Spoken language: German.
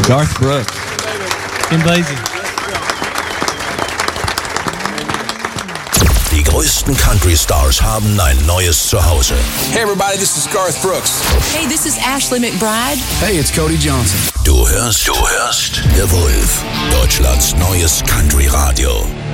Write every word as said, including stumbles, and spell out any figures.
Garth Brooks. Kim Basie. Die größten Country-Stars haben ein neues Zuhause. Hey everybody, this is Garth Brooks. Hey, this is Ashley McBryde. Hey, it's Cody Johnson. Du hörst, du hörst The Wolf, Deutschlands neues Country-Radio.